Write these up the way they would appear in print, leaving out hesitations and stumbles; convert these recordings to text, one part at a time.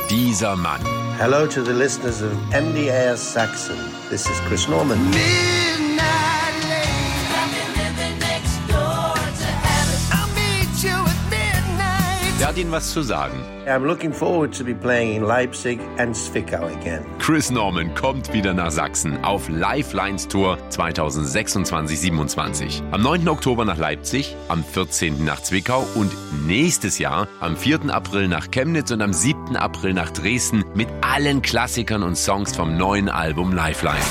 dieser Mann. Hello to the listeners of MDR Saxon. This is Chris Norman. Er hat Ihnen was zu sagen. I'm looking forward to be playing in Leipzig and Zwickau again. Chris Norman kommt wieder nach Sachsen auf Lifelines Tour 2026-27. Am 9. Oktober nach Leipzig, am 14. nach Zwickau und nächstes Jahr am 4. April nach Chemnitz und am 7. April nach Dresden mit allen Klassikern und Songs vom neuen Album Lifelines.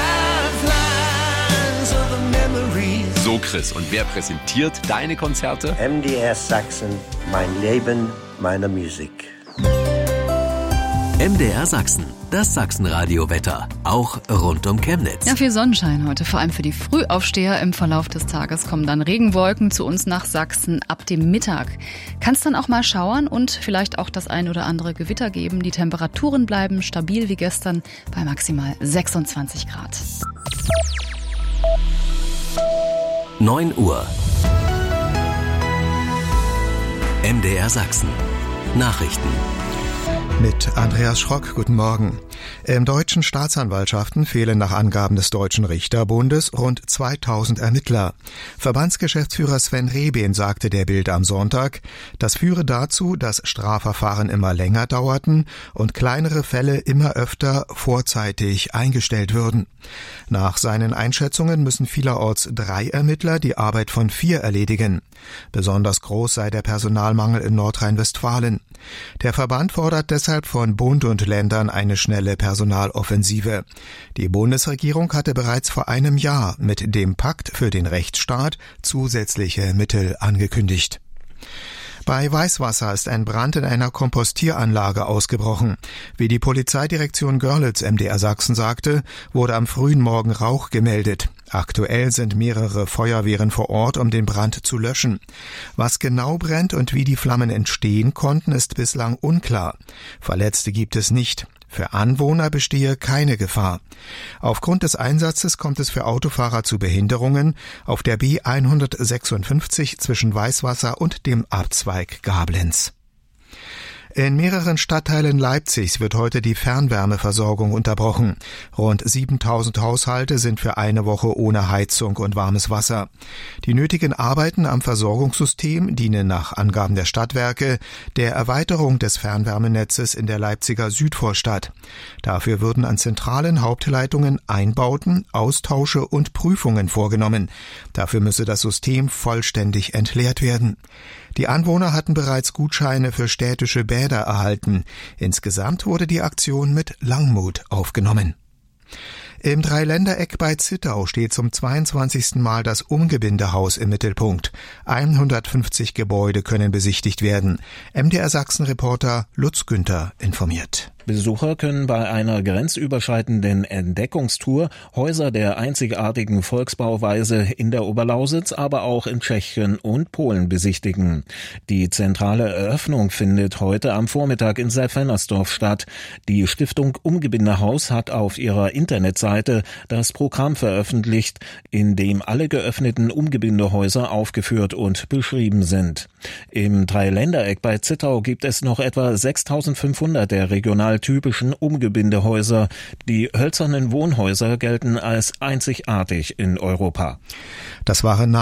So Chris, und wer präsentiert deine Konzerte? MDR Saxon, mein Leben, meine Musik. MDR Sachsen, das Sachsenradio-Wetter, auch rund um Chemnitz. Ja, viel Sonnenschein heute, vor allem für die Frühaufsteher. Im Verlauf des Tages kommen dann Regenwolken zu uns nach Sachsen ab dem Mittag. Kann es dann auch mal schauern und vielleicht auch das ein oder andere Gewitter geben. Die Temperaturen bleiben stabil wie gestern bei maximal 26 Grad. 9 Uhr. MDR Sachsen. Nachrichten. Mit Andreas Schrock, guten Morgen. Im deutschen Staatsanwaltschaften fehlen nach Angaben des Deutschen Richterbundes rund 2000 Ermittler. Verbandsgeschäftsführer Sven Rehben sagte der Bild am Sonntag, das führe dazu, dass Strafverfahren immer länger dauerten und kleinere Fälle immer öfter vorzeitig eingestellt würden. Nach seinen Einschätzungen müssen vielerorts 3 Ermittler die Arbeit von 4 erledigen. Besonders groß sei der Personalmangel in Nordrhein-Westfalen. Der Verband fordert deshalb von Bund und Ländern eine schnelle Personaloffensive. Die Bundesregierung hatte bereits vor einem Jahr mit dem Pakt für den Rechtsstaat zusätzliche Mittel angekündigt. Bei Weißwasser ist ein Brand in einer Kompostieranlage ausgebrochen. Wie die Polizeidirektion Görlitz MDR Sachsen sagte, wurde am frühen Morgen Rauch gemeldet. Aktuell sind mehrere Feuerwehren vor Ort, um den Brand zu löschen. Was genau brennt und wie die Flammen entstehen konnten, ist bislang unklar. Verletzte gibt es nicht. Für Anwohner bestehe keine Gefahr. Aufgrund des Einsatzes kommt es für Autofahrer zu Behinderungen auf der B156 zwischen Weißwasser und dem Abzweig Gablenz. In mehreren Stadtteilen Leipzigs wird heute die Fernwärmeversorgung unterbrochen. Rund 7000 Haushalte sind für eine Woche ohne Heizung und warmes Wasser. Die nötigen Arbeiten am Versorgungssystem dienen nach Angaben der Stadtwerke der Erweiterung des Fernwärmenetzes in der Leipziger Südvorstadt. Dafür würden an zentralen Hauptleitungen Einbauten, Austausche und Prüfungen vorgenommen. Dafür müsse das System vollständig entleert werden. Die Anwohner hatten bereits Gutscheine für städtische Bäder erhalten. Insgesamt wurde die Aktion mit Langmut aufgenommen. Im Dreiländereck bei Zittau steht zum 22. Mal das Umgebindehaus im Mittelpunkt. 150 Gebäude können besichtigt werden. MDR Sachsen-Reporter Lutz Günther informiert. Besucher können bei einer grenzüberschreitenden Entdeckungstour Häuser der einzigartigen Volksbauweise in der Oberlausitz, aber auch in Tschechien und Polen besichtigen. Die zentrale Eröffnung findet heute am Vormittag in Saalfeldersdorf statt. Die Stiftung Umgebindehaus hat auf ihrer Internetseite das Programm veröffentlicht, in dem alle geöffneten Umgebindehäuser aufgeführt und beschrieben sind. Im Dreiländereck bei Zittau gibt es noch etwa 6500 der regionaltypischen Umgebindehäuser. Die hölzernen Wohnhäuser gelten als einzigartig in Europa. Das waren